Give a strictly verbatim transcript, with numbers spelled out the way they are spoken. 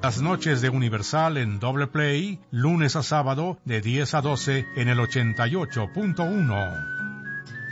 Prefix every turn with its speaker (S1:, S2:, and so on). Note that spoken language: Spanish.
S1: Las noches de Universal en doble play, lunes a sábado de diez a doce en el ochenta y ocho punto uno.